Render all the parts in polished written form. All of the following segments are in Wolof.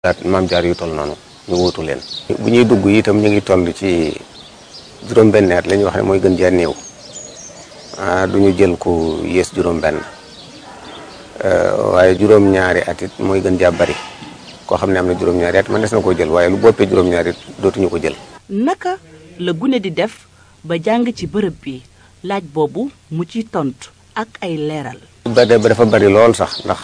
maam jaar yu toll noonu ñu wuutu leen. bu ñuy dugg itam ñu ngi toll ci juróom-benn at la ñuy wax ne mooy gën jaa néew du ñu jël ku yées juróom-benn waaye juróom-ñaari at it mooy gën jaa bari koo xam ne am na juróom-ñaari at man des na koo jël waaye lu boppee juróom-ñaari it dootuñu ko jël. naka la gune di def ba jàng ci bërëb bi laaj boobu mu ciy tontu ak ay leeral. ba dafa bari lool sax ndax.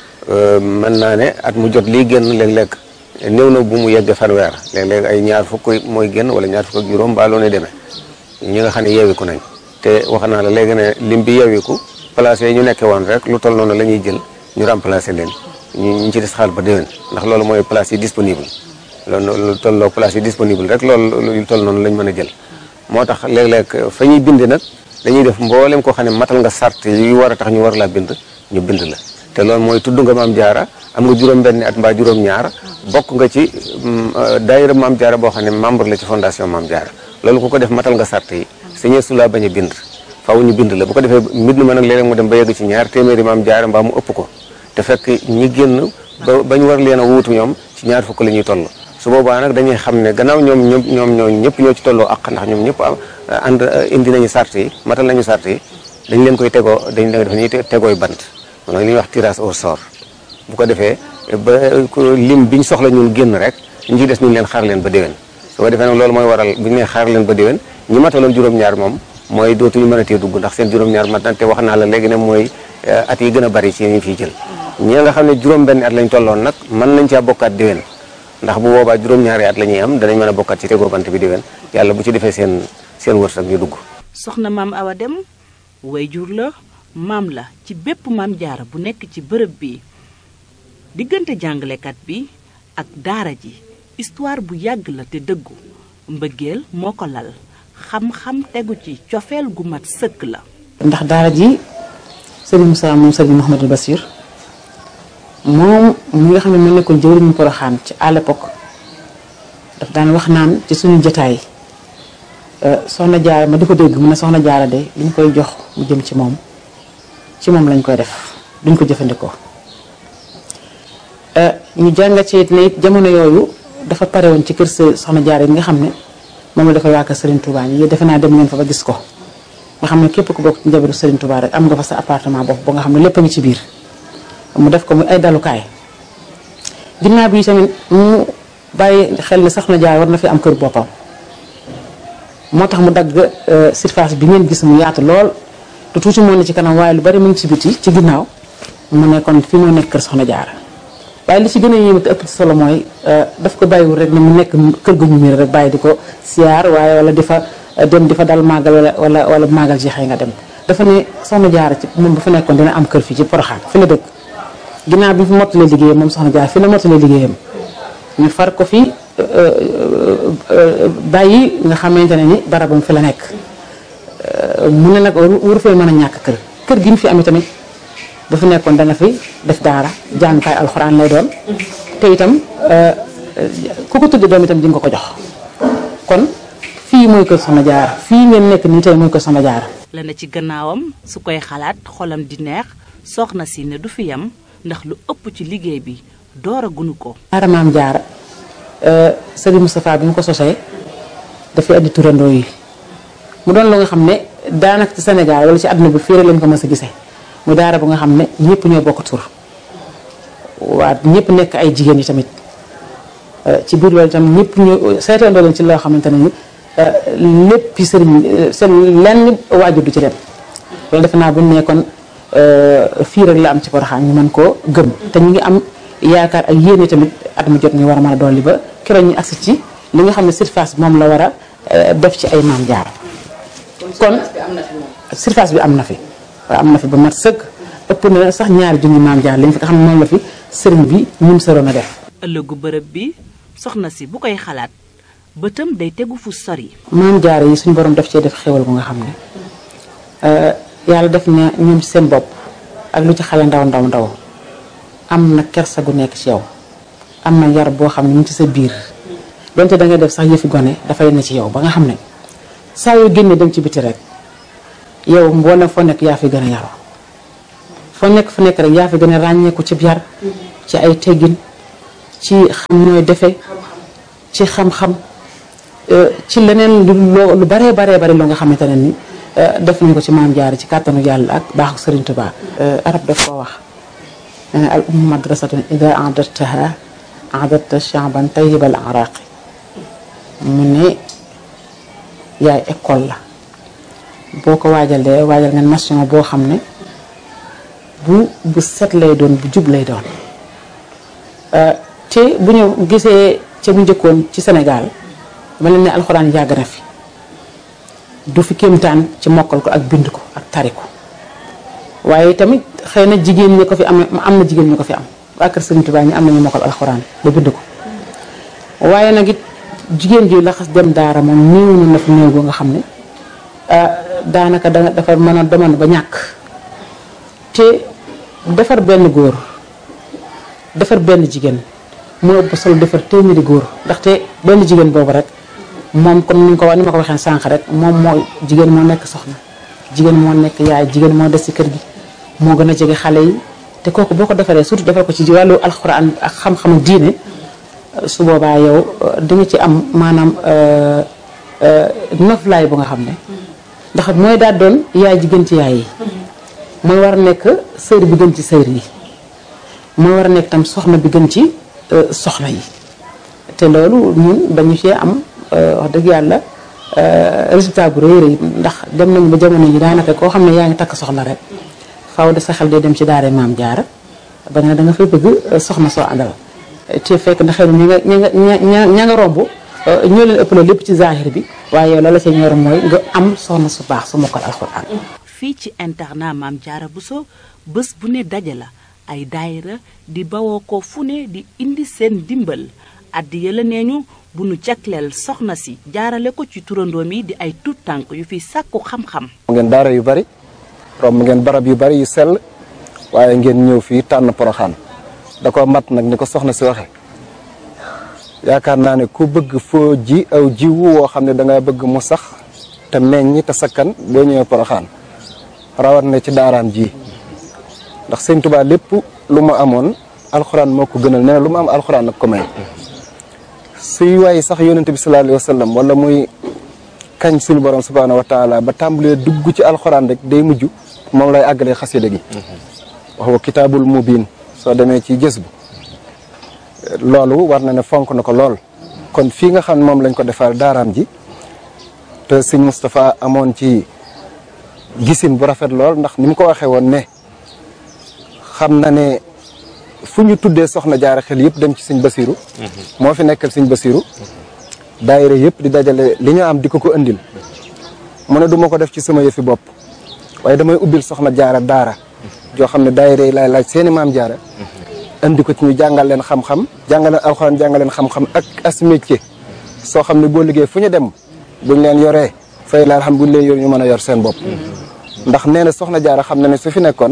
mën naa ne at mu jot lii génn léeg-léeg néew na bu mu yegg fanweer léeg-léeg ay ñaar fukk mooy génn wala ñaar fukk ak juróom ba loo ne demee ñi nga xam ne yeewiku nañ te wax naa la léegi ne lim bi yeewiku place yi ñu nekkee woon rek lu toll noonu la ñuy jël ñu remplacer leen ñu ci des xaal ba déwén ndax loolu mooy place yi disponible loolu lu tolloo place yi disponible rek loolu lu toll noonu lañ mën a jël moo tax léeg-léeg fa ñuy bind nag dañuy def mboolem koo xam ne matal nga sart yi war a tax ñu war laa bind ñu bind la te loolu mooy tudd nga maam jaara am nga juróom-benni at mbaa juróom-ñaar bokk nga ci daayira maam jaara boo xam ne membre la ci fondation maam jaara loolu ku ko def matal nga sart yi sañee su laa bañ a bind faaw ñu bind la bu ko defee mbind ma nag léeg-léeg mu dem ba yegg ci ñaar téeméeri maam jaara mbaa mu ëpp ko te fekk ñi génn bañ war leen a wuutu ñoom ci ñaar fukk la ñuy toll su boobaa nag dañuy xam ne gannaaw ñoom ñëpp ñoo ci tolloo ak ndax ñoom ñëpp ànd indi nañu sart yi matal nañu sart yi dañ leen koy tegoo dañ leen def ñuy tegooy bant mooy li ñuy wax tirage au sort bu ko defee ba lim biñ soxla ñun génn rek ñu ciy des ñu leen xaar leen ba déwén su ko defee nag loolu mooy waral bu ñu nee xaar leen ba déwén ñi mataloon juróom-ñaar moom mooy dootuñu mën a tee dugg ndax seen juróom-ñaar mat na te wax naa la léegi ne mooy at yi gën a bari ci ñu fiy jël ñi nga xam ne juróom-benn at lañ tolloon nag mën nañ caa bokkaat déwén ndax bu boobaa juróom-ñaari at la ñuy am danañ mën a bokkaat ci tegoo bant bi déwén yàlla bu ci defee seen wërsëg ñu dugg. soxna maam Awa Deme wayjur la maam la ci bépp maam jaara bu nekk ci bërëb bi diggante jàngalekat bi ak daara ji histoire bu yàgg la te dëggu mbëggeel moo ko lal xam-xam tegu ci cofeel gu mat sëkk la. ndax daara ji sëriñ Moussa moom sëriñ Mouhamadou Bassir moom mi nga xam ne moo nekkoon jëwriñu Poroxaan ci à l'époque daf daan wax naan ci suñu jotaay soxna jaara ma di ko dégg mu ne soxna jaara de li ñu koy jox mu jëm ci moom lañ koy def duñ ko jëfandikoo ñu jàngat ci ne it jamono yooyu dafa pare woon ci kër soxna jaara yi nga xam ne moom la dafa waa kër Serigne Touba ñi defe naa dem ngeen fa ba gis ko nga xam ne képp ku bokk ci njabootu Serigne Touba rek am nga fa sa appartement bopp ba nga xam ne lépp a ngi ci biir mu def ko muy ay dalukaay ginnaaw bi tamit mu bàyyi xel ne soxna jaara war na fi am kër boppam moo tax mu dagg surface bi ngeen gis mu yaatu lool te tuuti moo ne ci kanam waaye lu bari mu ngi ci biti ci ginnaaw mu nekkoon fi moo nekk kër soxna jaara waaye li ci gën a yéeme te ëpp ci solo mooy daf ko bàyyiwul rek ne mu nekk kër gu ñu miir rek bàyyi di ko siyaar waaye wala di fa dem di fa dal màggal wala màggal jeexee nga dem dafa ne soxna jaara ci moom bu fa nekkoon dina am kër fii ci Poroxaan fi la dëkk ginnaaw bi fi mottalee liggéeyam moom soxna jaara fi la mottalee liggéeyam ñu far ko fi bàyyi nga xamante ne ni barabam fi la nekk mu ne nag waru fay mën a ñàkk kër gi mu fi amee tamit ba fi nekkoon dana fi def daara jàngukaay alxuraan lay doon te itam ku ko tudde doom itam di nga ko jox kon fii mooy kër soxna jaara fii ngeen nekk nii tey mooy kër soxna jaara la na ci gannaawam su koy xalaat xolam di neex soxna si ne du fi yam ndax lu ëpp ci liggéey bi doora gunu ko daara maam jaara Serigne Moustapha bi mu ko sosee dafay andi turandoo yi mu doon lu nga xam ne daanaka ci Sénégal wala ci àdduna bi fii rek lañ ko mës a gisee mu daara bu nga xam ne ñëpp ñoo bokk tur waa ñëpp nekk ay jigéen yi tamit ci biir loolu itam ñëpp ñoo seetandoo leen ci loo xamante ne ni lépp sëriñ seen lenn waajur du ci dem loolu defe naa bu ñu nekkoon fii rek la am ci Porokhane ñu mën koo gëm te ñu ngi am yaakaar ak yéene tamit at mu jot ñu war a mën a dolli ba keroog ñu agsi ci li nga xam ne surface moom la war a def ci ay maam jaar kon surface bi am na fi waaw am na fi ba mat sëkk ëpp na sax ñaari junni maam jaar lañ fi nga xam ne moom la fi sëriñ bi ñum sëroon a def ëllëgu bërëb bi soxna si bu koy xalaat bëtam day tegu fu sori maam jaar yi suñu borom def cee def xewal bu nga xam ne yàlla def na ñoom ci seen bopp ak lu ci xale ndaw am na kersa gu nekk ci yow am na yar boo xam ne mu ci sa biir donte da ngay def sax yëfi gone dafay ne ci yow ba nga xam ne saa yoo génnee dem ci biti rek yow mboolem foo nekk yaa fi gën a yaru foo nekk fu nekk rek yaa fi gën a ràññeeku ci yar ci ay teggin ci xam nooy defe ci xam-xam ci leneen lu baree loo nga xamante ne ni def nañ ko ci maam Jaara ci kàttanu yàlla ak baaxu Sëriñ Tuubaa. arab daf ko wax nee na al ummu madrasatun ida a'dadtaha a'dadta sha'ban tayyibal araqi mu ne yaay école la boo ko waajalee waajal nga nation boo xam ne bu set lay doon bu jub lay doon te bu ñu gisee ca bu njëkkoon ci Sénégal dama leen ne alxuraan yàgg na fi du fi kéemtaan ci mokkal ko ak bind ko ak tari ko waaye tamit xëy na jigéen ñi ko fi am na jigéen ñi ko fi am waa kër Sëriñ Tuubaa ñi am nañu mokkal alxuraan ba bind ko waaye nag it jigéen ji la xas dem daara moom néew na fi néew goo nga xam ne daanaka dafa mën a demoon ba ñàkk te defar benn góor defar benn jigéen moo ëpp solo defar téeméeri góor ndaxte benn jigéen boobu rek moom comme ni ma ko waxee sànq rek moom moo jigéen moo nekk soxna jigéen moo nekk yaay jigéen moo des ci kër gi moo gën a jege xale yi te kooku boo ko defaree surtout defar ko ci wàllu alxuraan ak xam-xamu diine su boobaa yow di nga ci am maanaam noflaay bu nga xam ne ndax mooy daal doon yaay ji gën ci yaay yi mooy war a nekk sër bi gën ci sër yi mooy war a nekk tam soxna bi gën ci soxna yi te loolu ñun dañu cee am wax dëgg yàlla résultat bu rëy rëy ndax dem nañu ba jamono ji daanaka koo xam ne yaa ngi takk soxna rek faaw de sa xel day dem ci daara maam Jaara ba nga da nga fay bëgg soxna soo àndal te fekk na xëy na ña nga romb ñoo leen ëpp la lépp ci zahir bi waaye yow la la ca ñor mooy nga am soxna su baax su mokkal alxuraan. fii ci internat Maam Jaara Bousso bés bu ne daje la ay daayira di bawoo ko fu ne di indi seen dimbal addiya la nee ñu bu nu jagleel soxna si jaarale ko ci turandoom yi di ay tuut tànk yu fi sàkku xam-xam. ngeen daara yu bari romb ngeen barab yu bari yu sell waaye ngeen ñëw fii tànn Poroxaan da ko mat nag ni ko soxna si waxe yaakaar naa ne ku bëgg foo ji aw jiwu woo xam ne danga bëgg mu sax te meññ te sakkan boo ñëwee Poroxaan rawat na ci daaraam ji ndax Sëñ Tuubaa lépp lu mu amoon alxuraan moo ko gënal nee na lu mu am alxuraan nag ko may suy waay sax yonente bi sallallahu alayhi wa sallam wala muy kañ suñu borom subhaanahu wa taala ba tàmbalee dugg ci alxuraan rek day mujj moom lay àggalee xasida gi wax wa kitaabul mubiin soo demee ci gës bu loolu war na ne fonk na ko lool kon fii nga xam ne moom lañ ko defal daaraam ji te sëñ Moustapha amoon ci gisin bu rafet lool ndax ni mu ko waxee woon ne xam na ne fu ñu tuddee soxna jaara xel yëpp dem ci sëñ Basiru moo fi nekkal sëñ Basiru daayira yëpp di dajale li ñu am di ko indil mu ne du ma ko def ci sama yëfi bopp waaye damay ubbil soxna jaara daara joo xam ne daayira yi laay laaj seeni maam jaara indi ko ci ñu jàngal leen xam-xam jàngal leen alxuraan jàngal leen xam-xam ak as métier soo xam ne boo liggéey fu ñu dem buñ leen yoree fay la xam buñ leen yor ñu mën a yor seen bopp ndax nee na soxna jaara xam na ne su fi nekkoon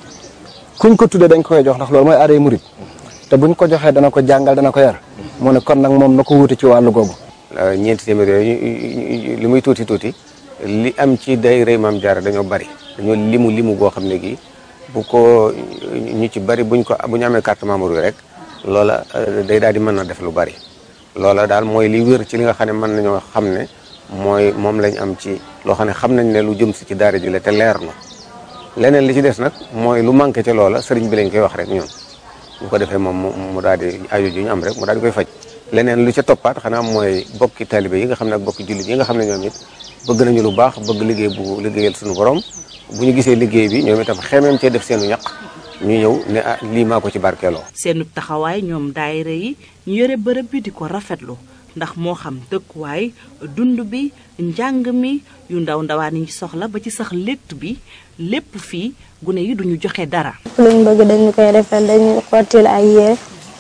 kuñ ko tuddee dañ koy jox ndax loolu mooy aaday murit te buñ ko joxee dana ko jàngal dana ko yar mu ne kon nag moom na ko wuute ci wàllu googu. ñeenti téeméer yooyu li muy tuuti tuuti li am ci daayira maam jaara dañoo bari dañoo limu goo xam ne gi bu ko ñu ci bari bu ñu amee carte membre yi rek loola day daal di mën na def lu bari loola daal mooy li wér ci li nga xam ne mën nañoo xam ne mooy moom lañ am ci loo xam ne xam nañ ne lu jëm si ci daara ji la te leer na leneen li ci des nag mooy lu manqué ci loola sëriñ bi lañ koy wax rek ñun bu ko defee moom mu daal di aju ji ñu am rek mu daal di koy faj leneen lu ca toppaat xanaa mooy bokki taalibe yi nga xam ne ak bokki jullit yi nga xam ne ñoom it bëgg nañu lu baax bëgg liggéey bu liggéeyal suñu borom bu ñu gisee liggéey bi ñoom itam xemeem cee def seenu ñaq ñu ñëw ne ah lii maa ko ci barkeeloo. seenu taxawaay ñoom daayira yi ñu yore bërëb bi di ko rafetlu ndax moo xam dëkkuwaay dund bi njàng mi yu ndawaan yi soxla ba ci sax létt bi lépp fii gune yi duñu joxe dara. luñ bëgg dañu koy defal dañuy xottil ay yére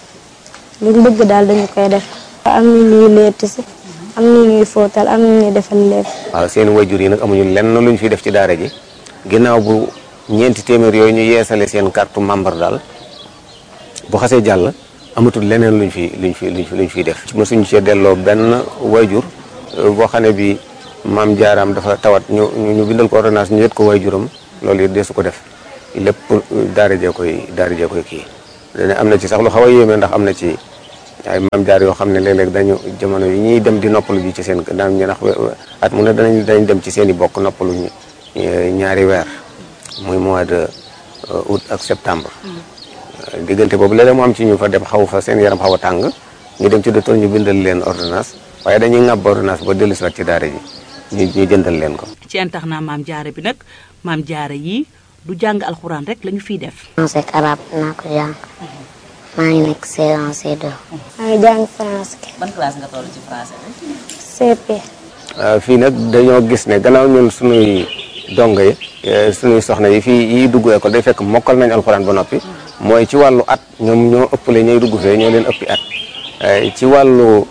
luñ bëgg daal dañu koy def. am na ñuy letti si am na ñuy fóotal am na ñuy defal lépp. waaw seen wayjur yi nag amuñu lenn luñ fi def ci daara ji ginnaaw bu ñeenti téeméer yooyu ñu yeesale seen carte membre daal bu xasee jàll amatul leneen luñ fiy def. mësuñu cee delloo benn wayjur boo xam ne bi maam jaaraam dafa tawat ñu bindal ko ordonnance ñu yët ko wayjuram loolu it deesu ko def lépp daara jee koy kii. dane am na ci sax lu xaw a yéeme ndax am na ci ay maam jaar yoo xam ne léeg-léeg dañu jamono yi ñuy dem di noppalu ji ci seen daan ñu ndax at mu ne danañ dem ci seen i bokk noppalu ñaari weer muy mois de août ak septembre. diggante boobu léeg-léeg mu am ci ñu fa dem xaw fa seen yaram xaw a tàng ñu dem ci docteur ñu bindal leen ordonnance waaye dañuy ŋàbb ordonnance ba dellu si waat ci daara ji ñu jëndal leen ko. ci internat maam jaara bi nag maam jaara yi du jàng alxuraan rek lañu fiy def. français ak arabe naa ko jàng. maa ngi nekk C1 C2. maa ngi jàng français. ban classe nga toll ci français bi. CP. fii nag dañoo gis ne gannaaw ñun suñuy dongo yi suñuy soxna yi fii yi dugg école day fekk mokkal nañ alxuraan ba noppi mooy ci wàllu at ñoom ñoo ëppale ñooy dugg fee ñoo leen ëppi at ci wàllu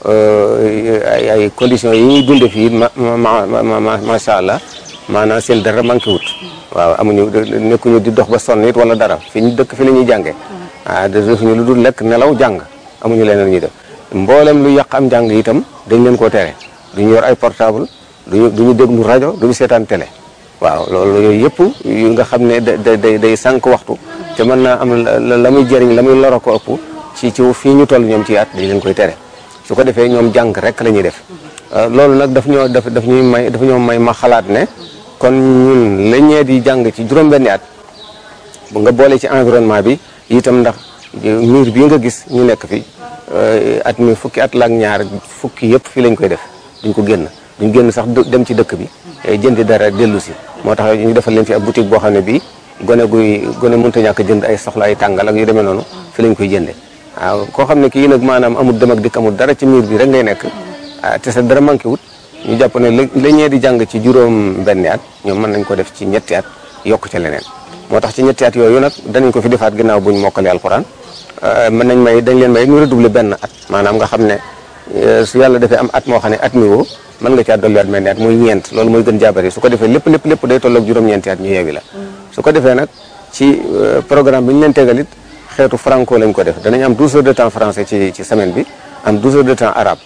ay conditions yi ñuy dunde fii macha allah maanaam seen dara manqué wut waaw amuñu nekkuñu di dox ba sonn it wala dara fi ñu dëkk fi la ñuy jàngee defuñu lu dul lekk nelaw jàng amuñu leneen ñuy def mboolem lu yàq am njàng itam dañ leen koo tere duñu yor ay portable duñu déglu rajo duñu seetaan télé waaw loolu yooyu yëpp yu nga xam ne day sànq waxtu te mën naa am la muy jëriñ la muy loro ko ëpp ci fii ñu toll ñoom ci at dañ leen koy tere su ko defee ñoom jàng rek la ñuy def loolu nag daf ñoo may ma xalaat ne kon ñun la ñee di jàng ci juróom-benni at bu nga boole ci environnement bi itam ndax miir bii nga gis ñu nekk fi at mi fukki at la ak ñaar fukki yëpp fii lañ koy def duñ génn sax dem ci dëkk bi jëndi dara dellu si moo tax ñu defal leen fi ab boutique boo xam ne bii gone mënta ñàkk jënd ay soxla ay tàngal ak yu demee noonu fi lañ koy jënde waaw koo xam ne kii nag maanaam amul dem ak dikk amul dara ci miir bi rek ngay nekk te sa dara manqué wut ñu jàpp ne la ñee di jàng ci juróom-benni at ñoom mën nañ ko def ci ñetti at yokk ca leneen moo tax ci ñetti at yooyu nag danañ ko fi defaat ginnaaw buñ mokkalee alxuraan dañ leen may ñu redoubler benn at maanaam nga xam ne su yàlla defee am at moo xam ne at mi woo mën nga caa dolliwaat mel ni at muy ñeent loolu mooy gën jaabari su ko defee lépp day tolloog juróom-ñeenti at ñu yeewi la su ko defee nag ci programme bi ñu leen tegal it xeetu franco lañ ko def danañ am 12 heures de temps français ci semaine bi am 12 heures de temps arabe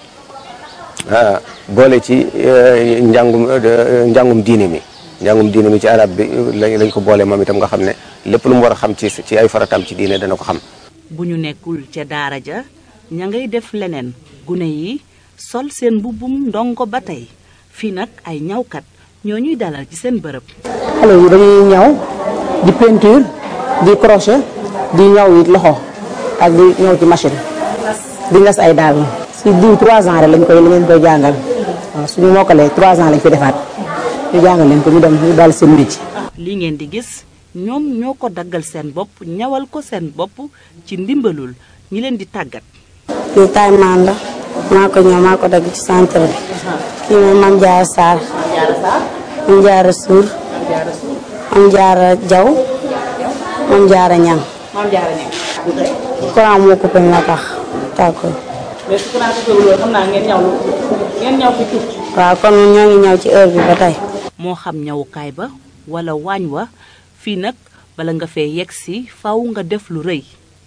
boole ci njàngum diine mi ci arabe bi lañ ko boole moom itam nga xam ne lépp lu mu war a xam ci ay farataam ci diine dana ko xam. bu ñu nekkul ca daara ja ña ngay def leneen gune yi sol seen mbubbum ndongo ba tey fii nag ay ñawkat ñoo ñuy dalal ci seen bërëb. xale yi dañuy ñaw di peinture di crochet di ñaw it loxo ak di ñaw ci machine di ngas ay daal si diw 3 ans rek lañ koy jàngal waaw suñu mokkalee 3 ans lañ fi defaat ñu jàngal leen ko ñu dem ñu daal seen métier. li ngeen di gis ñoom ñoo ko daggal seen bopp ñawal ko seen bopp ci ndimbalul ñi leen di tàggat. kii taay maan la maa ko ñëw maa ko dagg ci centre bi. kii mooy Mame Diarra Sarr. Mame Diarra Sour. Mame Diarra Diaw. Mame Diarra Niang. courant moo coupé moo tax tàggoo. mais su courant coupé loolu xam naa ngeen ñaw fi tuuti. waaw kon ñoo ngi ñaw ci heure bi ba tey. moo xam ñawukaay ba wala waañ wa fii nag bala nga fee yegg si faw nga def lu rëy.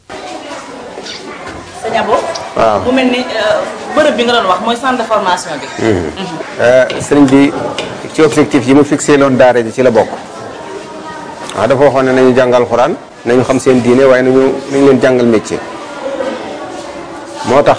sëñ Abo. waaw mu mel ni bërëb bi nga doon wax mooy centre de formation bi. sëriñ bi ci objectif yi mu fixé loon daara ji ci la bokk waaw dafa waxoon ne nañu jàngal alxuraan nañu xam seen diine waaye nañu leen jàngal métier moo tax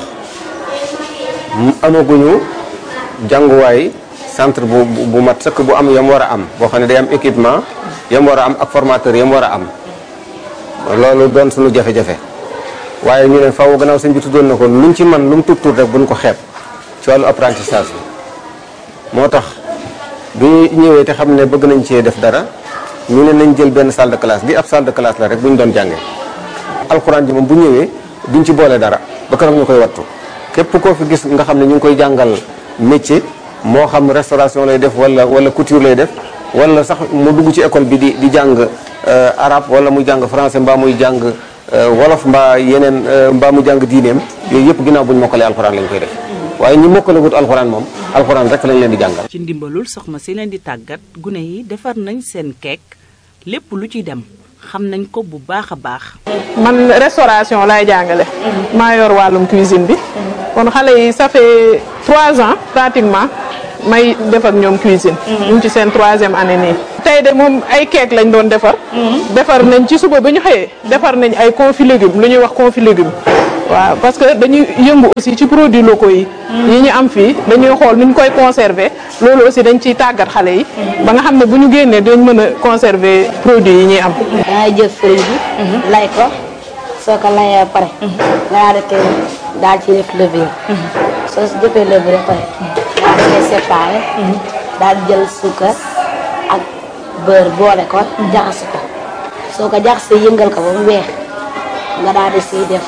amaguñu jànguwaay centre bu mat sëkk bu am yam war a am boo xam ne day am équipement yam war a am ak formateur yam war a am loolu doon suñu jafe-jafe waaye ñu ne faaw gannaaw sëñ bi tuddoon na ko luñ ci man lu mu tuut rek buñ ko xeeb ci wàllu apprentissage bi moo tax bi ñëwee te xam ne bëgg nañ cee def dara ñu ne nañ jël benn salle de classe bi ab salle de classe la rek bu ñu doon jàngee alxuraan ji moom bu ñëwee duñ ci boole dara ba keroog ñu koy wattu képp koo fi gis nga xam ne ñu ngi koy jàngal métier moo xam restauration lay def wala couture lay def wala sax mu dugg ci école bi di jàng arabe wala muy jàng français mbaa muy jàng wolof mbaa yeneen mbaa mu jàng diineem yooyu yëpp ginnaaw bu ñu mokkalee alxuraan lañ koy def waaye ñi mokkale wut alxuraan moom alxuraan rek lañ leen di jàngal. ci ndimbalul soxna si leen di tàggat gune yi defar nañ seen keek lépp lu ci dem xam nañ ko bu baax a baax. man restauration laay jàngale. maa yor wàllum cuisine bi. kon xale yi ça fait 3 ans pratiquement may def ak ñoom cuisine. ñu ngi ci seen 3e année nii. tey de moom ay cake lañ doon defar. defar nañ ci suba ba ñu xëyee defar nañ ay confit légumes lu ñuy wax confit légumes. waaw parce que dañuy yëngu aussi ci produits locaux yi. yi ñu am fii dañuy xool nu ñu koy conserver loolu aussi dañ ciy tàggat xale yi. ba nga xam ne bu ñu génnee dañ mën a conserver produits yi ñuy am. dangay jël farine bi. lay ko soo ko layee pare. nga daal ci def levure. soo si defee levure pare. daal di koy séparé. daal di jël suukar ak beurre boole ko jaxase ko soo ko jaxasee yëngal ko ba mu weex nga daal di siy def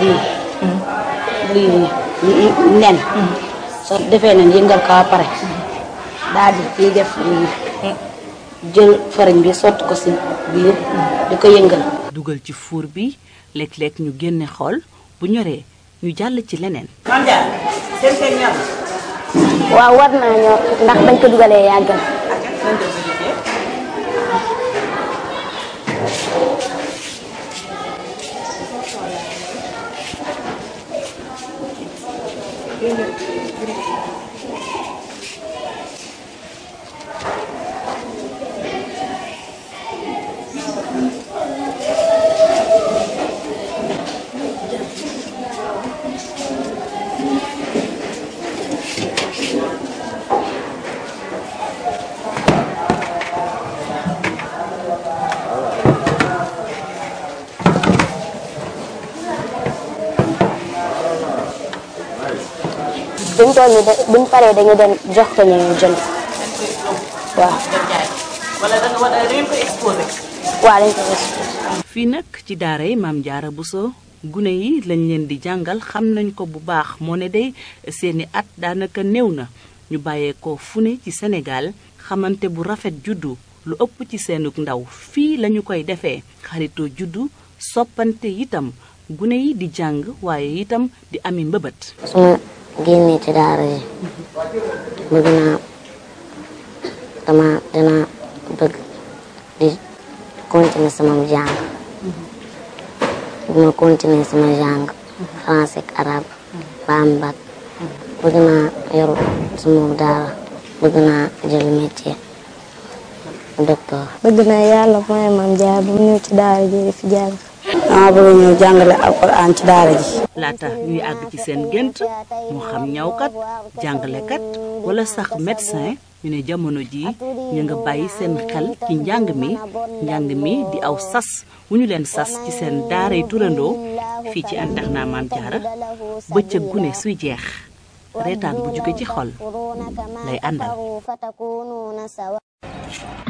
lii nen. soo defee nen yëngal ko ba pare daal di ciy def lii jël farine bi sotti ko si biir di ko yëngal. dugal ci four bi léeg-léeg ñu génne xool bu ñoree ñu jàll ci leneen. waaw war naa ñor ndax bañ ko dugalee yàgg na. buñ toll nii buñ paree dañu dem jox ko ñu jënd waaw. wala da nga war a ko exposé. waaw dañ ko exposé. fii nag ci daara yi Maam Jaara Buso gune yi lañ leen di jàngal xam nañ ko bu baax moo ne day seeni at daanaka néew na ñu bàyyeekoo fu ne ci Sénégal xamante bu rafet juddu lu ëpp ci seenug ndaw fii lañu koy defee xaritoo juddu soppante itam gune yi di jàng waaye itam di ami mbëbët. génne ci daara yi bëgg naa dina bëgg di continuer sama jàng dina continuer sama jàng français ak arabe ba am bac bëgg naa yoru sama daara bëgg naa jël métier docteur. bëgg naa yàlla may Maam Jaara bu ñëw ci daara ji di fi jàng. dama bëgg ñëw jàngale alxuraan ci daara ji. laata ñuy àgg ci seen gént moo xam ñawkat jàngalekat wala sax médecin ñu ne jamono ji ñu nga bàyyi seen xel ci njàng mi di aw sas wu ñu leen sas ci seen daaray turandoo fii ci internat Maam Jaara bëccëg gune suy jeex reetaan bu jóge ci xol lay àndal.